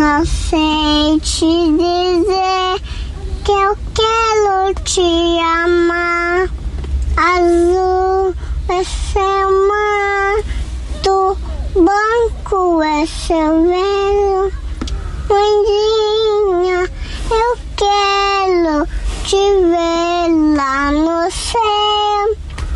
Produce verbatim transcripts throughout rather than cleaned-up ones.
Só sei te dizer que eu quero te amar. Azul é seu mar, do banco é seu velho. Mãezinha, eu quero te ver lá no céu.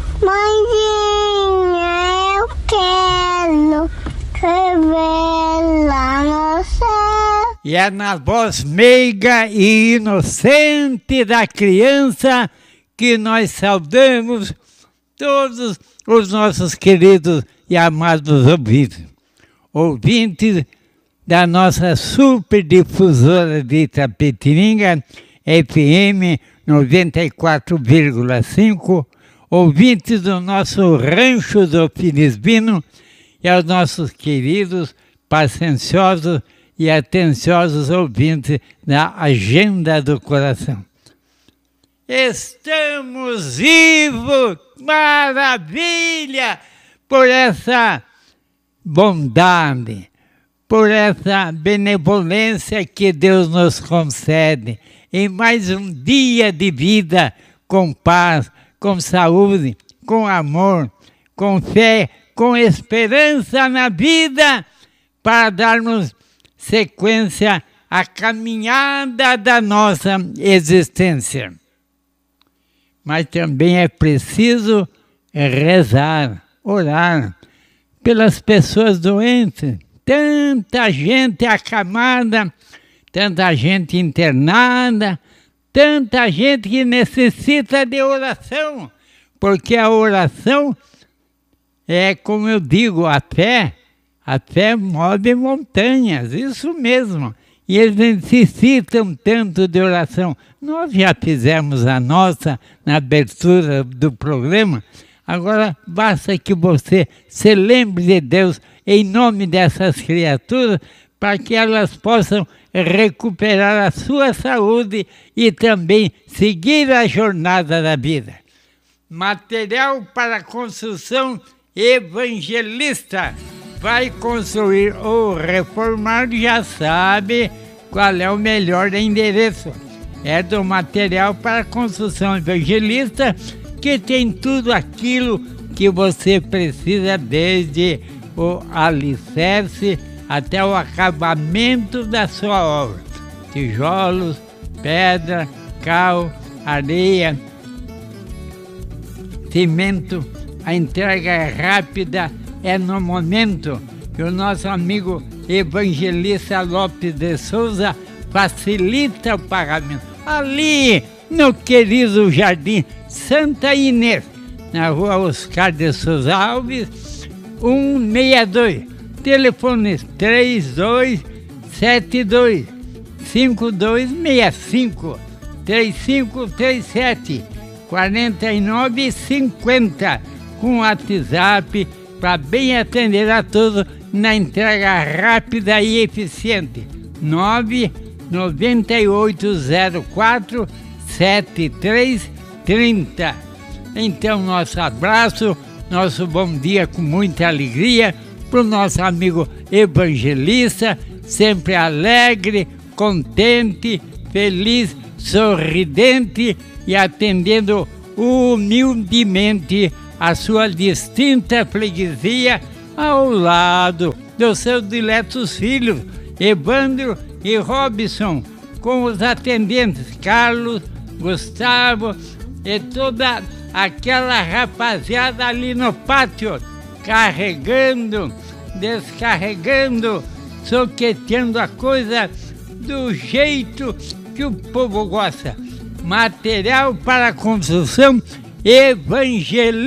Mãezinha, eu quero te ver lá no céu. E é na voz meiga e inocente da criança que nós saudamos todos os nossos queridos e amados ouvintes. Ouvintes da nossa superdifusora de Itapetininga, F M noventa e quatro vírgula cinco, ouvintes do nosso Rancho do Filisbino e aos nossos queridos, pacienciosos e atenciosos ouvintes da Agenda do Coração. Estamos vivos! Maravilha! Por essa bondade, por essa benevolência que Deus nos concede em mais um dia de vida com paz, com saúde, com amor, com fé, com esperança na vida, para darmos sequência à caminhada da nossa existência. Mas também é preciso rezar, orar pelas pessoas doentes. Tanta gente acamada, tanta gente internada, tanta gente que necessita de oração, porque a oração é, como eu digo, a fé, a fé move montanhas, isso mesmo. E eles necessitam tanto de oração. Nós já fizemos a nossa na abertura do programa. Agora basta que você se lembre de Deus em nome dessas criaturas para que elas possam recuperar a sua saúde e também seguir a jornada da vida. Material para construção evangelista. Vai construir ou reformar, já sabe qual é o melhor endereço. É do Material para Construção Evangelista, que tem tudo aquilo que você precisa, desde o alicerce até o acabamento da sua obra. Tijolos, pedra, cal, areia, cimento. A entrega é rápida, é no momento que o nosso amigo Evangelista Lopes de Souza facilita o pagamento. Ali no querido Jardim Santa Inês, na rua Oscar de Souza Alves, cento e sessenta e dois. Telefone três dois sete dois cinco dois seis cinco, três cinco três sete quatro nove cinco zero, com WhatsApp para bem atender a todos na entrega rápida e eficiente. nove nove oito zero quatro sete três três zero. Então, nosso abraço, nosso bom dia com muita alegria para o nosso amigo evangelista, sempre alegre, contente, feliz, sorridente e atendendo humildemente a sua distinta freguesia ao lado dos seus diletos filhos, Evandro e Robson, com os atendentes Carlos, Gustavo e toda aquela rapaziada ali no pátio, carregando, descarregando, soqueteando a coisa do jeito que o povo gosta. Material para construção evangelista.